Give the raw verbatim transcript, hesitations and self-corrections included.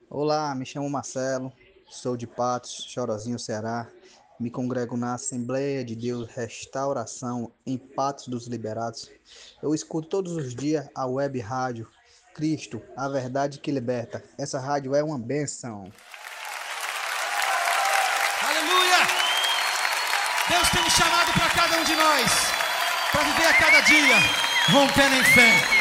Olá, me chamo Marcelo, sou de Patos, Chorozinho, Ceará. Me congrego na Assembleia de Deus Restauração em Patos dos Liberados. Eu escuto todos os dias a web rádio Cristo, a verdade que liberta. Essa rádio é uma bênção. Aleluia! Deus tem um chamado para cada um de nós, para viver a cada dia, rompendo em fé.